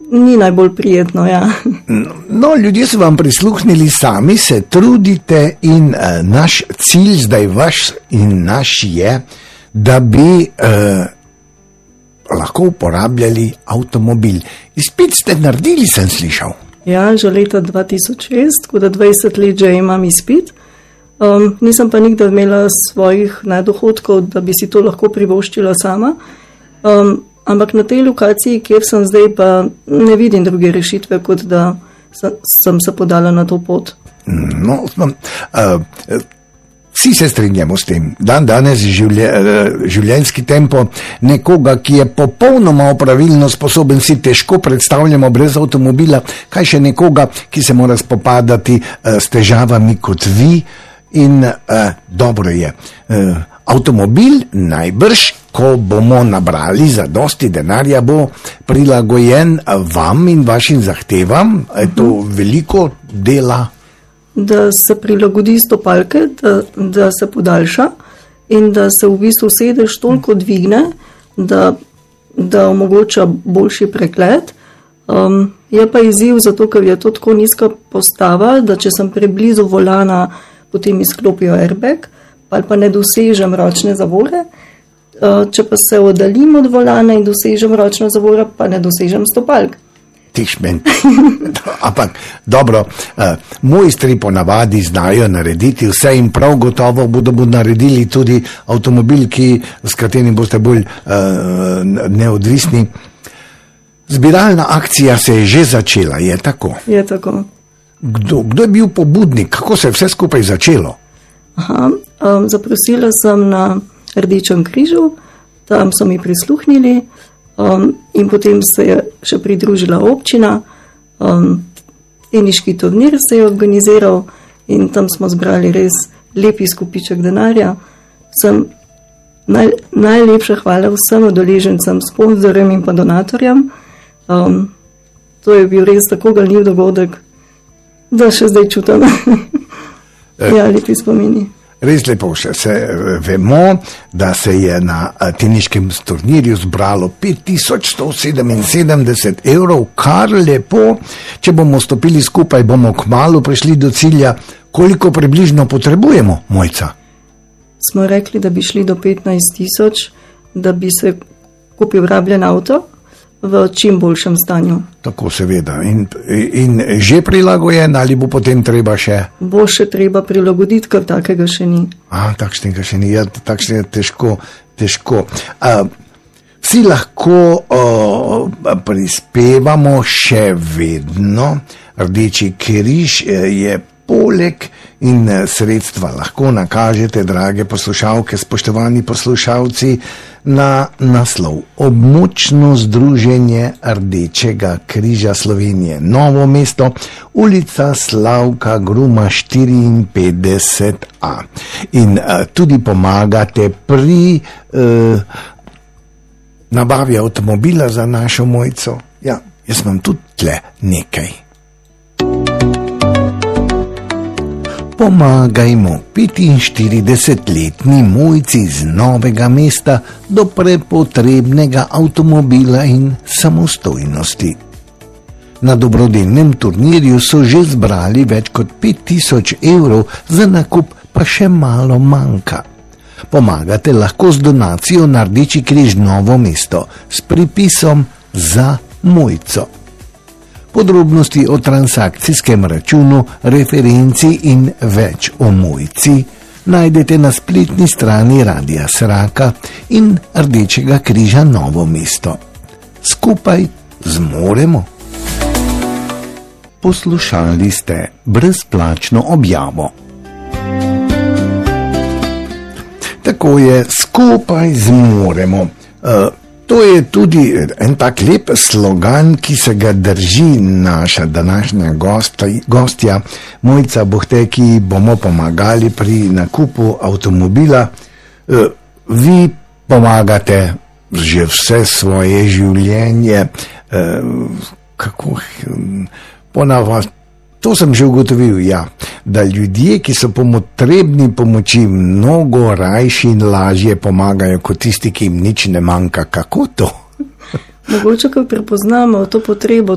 ni najbolj prijetno, ja. No, ljudje so vam prisluhnili, sami se trudite in naš cilj, zdaj vaš in naš je, da bi lahko uporabljali avtomobil. Izpit ste naredili, sem slišal. Ja, že leta 2006, tako da 20 let že imam izpit. Nisem pa nikdar imela svojih dohodkov, da bi si to lahko privoščila sama. Ampak na tej lokaciji, kjer sem zdaj, pa ne vidim druge rešitve, kot da sem se podala na to pot. No, vsi se strinjamo s tem. Danes življenjski tempo nekoga, ki je popolnoma opravilno sposoben, si težko predstavljamo brez avtomobila, kaj še nekoga, ki se mora spopadati s težavami kot vi. In dobro je, avtomobil najbrž, ko bomo nabrali za dosti denarja, bo prilagojen vam in vašim zahtevam. Je to veliko dela? Da se prilagodi stopalke, da se podaljša in da se v bistvu sedež toliko dvigne, da omogoča boljši pregled. Je pa izziv zato, ker je to tako nizka postava, da če sem preblizu volana, potem izklopijo airbag, ali pa ne dosežem ročne zavore. Če pa se oddaljim od volana in dosežem ročno zavoro, pa ne dosežem stopalk. Tišmen. Ampak dobro, mojstri ponavadi znajo narediti vse in prav gotovo bodo naredili tudi avtomobil, s katerim boste bolj neodvisni. Zbiralna akcija se je že začela, je tako? Je tako. Kdo je bil pobudnik? Kako se je vse skupaj začelo? Zaprosila sem na Rdečem križu, tam so mi prisluhnili in potem se je še pridružila občina. Teniški turnir se je organiziral in tam smo zbrali res lepi skupiček denarja. Najlepša hvala vsem udeležencem, sponzorjem in pa donatorjem. To je bil res tako galjiv dogodek, da še zdaj čutim. Ja, lepi spomini. Res lepo, vemo, da se je na teniškem turnirju zbralo 5177 €, kar lepo. Če bomo stopili skupaj, bomo kmalu prišli do cilja. Koliko približno potrebujemo, Mojca? Smo rekli, da bi šli do 15 000, da bi se kupil rabljen avto v čim boljšem stanju. Tako seveda. In že prilagojen ali bo potem treba še? Bo še treba prilagoditi, ker takega še ni. Takšnega še ni, takšnega težko. Vsi lahko prispevamo še vedno. Rdeči križ je poleg in sredstva lahko nakažete, drage poslušalke, spoštovani poslušalci, na naslov Območno združenje Rdečega križa Slovenije Novo mesto, ulica Slavka Gruma 54A. In tudi pomagate pri nabavi avtomobila za našo Mojco. Ja, jaz imam tudi tle nekaj. Pomagajmo 45-letni Mojci iz Novega mesta do prepotrebnega avtomobila in samostojnosti. Na dobrodelnem turnirju so že zbrali več kot 5000 €, za nakup pa še malo manjka. Pomagate lahko z donacijo na Rdeči križ Novo mesto s pripisom za Mojco. Podrobnosti o transakcijskem računu, referenci in več o Mojci najdete na spletni strani Radia Sraka in Rdečega križa Novo mesto. Skupaj zmoremo. Poslušali ste brezplačno objavo. Tako je, skupaj zmoremo. To je tudi en tak lep slogan, ki se ga drži naša današnja gostja Mojca Bohte, ki bomo pomagali pri nakupu avtomobila. Vi pomagate že vse svoje življenje, ponavadi. To sem že ugotovil, da ljudje, ki so potrebni pomoči, mnogo rajši in lažje pomagajo kot tisti, ki jim nič ne manjka. Kako to? Mogoče, ko prepoznamo to potrebo,